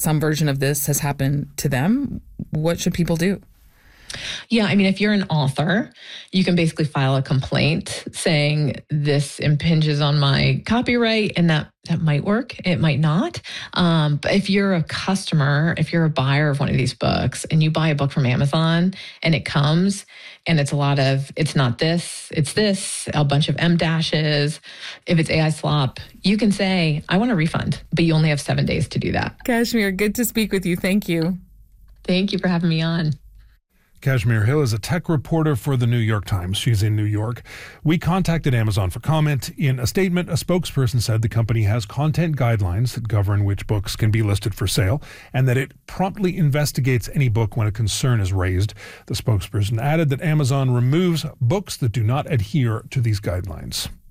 some version of this has happened to them, what should people do? Yeah, I mean, if you're an author, you can basically file a complaint saying this impinges on my copyright, and that might work. It might not. But if you're a customer, if you're a buyer of one of these books and you buy a book from Amazon and it comes and it's it's not this, it's this, a bunch of M dashes. If it's AI slop, you can say, I want a refund, but you only have 7 days to do that. Kashmir, good to speak with you. Thank you. Thank you for having me on. Kashmir Hill is a tech reporter for the New York Times. She's in New York. We contacted Amazon for comment. In a statement, a spokesperson said the company has content guidelines that govern which books can be listed for sale and that it promptly investigates any book when a concern is raised. The spokesperson added that Amazon removes books that do not adhere to these guidelines.